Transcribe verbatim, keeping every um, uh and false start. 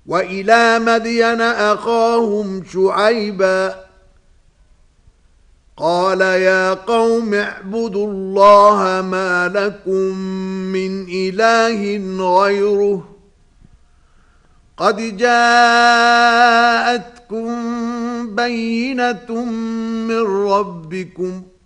وإلى مدين أخاهم شعيبا قال يا قوم اعبدوا الله ما لكم من إله غيره قد جاءتكم بينة من ربكم